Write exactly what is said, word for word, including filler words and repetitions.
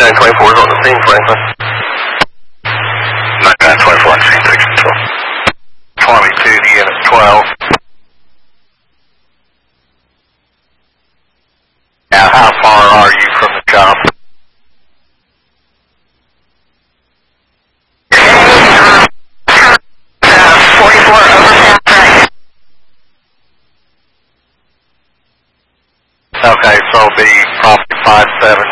ninety-nine twenty-four is on the scene, Franklin. ninety-nine twenty-four on scene, section twelve. twenty-two to unit twelve. Now, how far are you from the shop? forty-four overpass right. Okay, so it'll be probably five seven